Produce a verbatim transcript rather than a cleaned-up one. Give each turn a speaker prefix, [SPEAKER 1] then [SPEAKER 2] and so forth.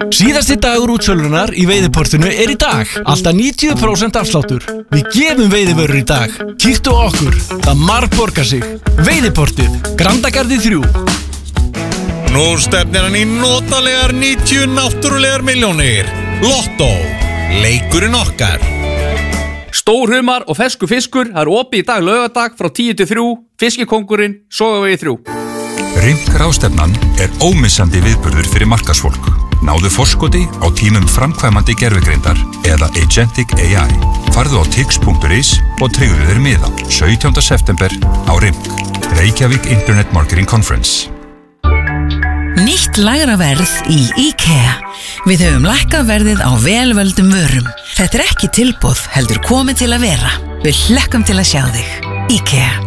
[SPEAKER 1] Síðasti dagur útsölunar í veiðiportinu er í dag. Alltaf níutíu prósent afsláttur. Við gefum veiðivörur í dag. Kíktu á okkur. Það margborgar sig. Veiðiportið. Grandagarði þrjú.
[SPEAKER 2] Nú stefnir hann í notalegar níutíu náttúrulegar milljónir. Lottó. Leikurinn okkar.
[SPEAKER 3] Stórhumar og fersku fiskur. Það er opið í dag laugardag frá tíu til þrjú. Fiskikóngurinn, Sogavegi þrjú.
[SPEAKER 4] Rimk ráðstefnan er ómissandi viðburður fyrir markaðsfólk. Náðu forskoti á tímum framkvæmandi gervigreindar eða Agentic A I. Farðu á tix punktur is og tryggðu þér miða sautjánda september á Rimk. Reykjavík Internet Marketing Conference.
[SPEAKER 5] Nýtt lægra verð í IKEA. Við höfum lækkað verðið á velvöldum vörum. Þetta er ekki tilboð, heldur komið til að vera. Við hlekkum til að sjá þig. IKEA.